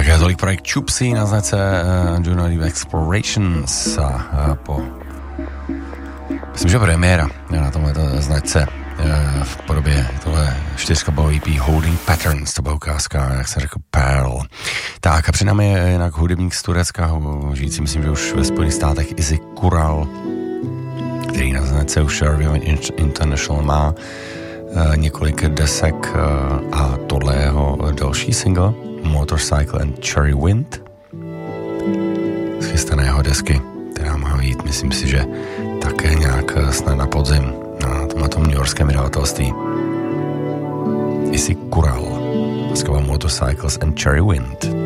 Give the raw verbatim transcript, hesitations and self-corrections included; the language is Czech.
Tak tolik projekt Chupsy na značce uh, Juno Deep Explorations a uh, po myslím, že premiéra na tomhleto značce uh, v podobě tohle čtyřkabový E P Holding Patterns, to byla ukázka, jak se řekl, Pearl. Tak a před námi je jinak hudebník z Turecka, žijící myslím, že už ve Spojených státech, Izzy Kural, který na značce už Rivian International má uh, několik desek uh, a tohle je jeho další single Motorcycle and Cherry Wind z chystaného desky, která má jít, myslím si, že také nějak snad na podzim na tomhletom newyorském vydavatelství. Izzy Kural, dneska Motorcycles and Cherry Wind.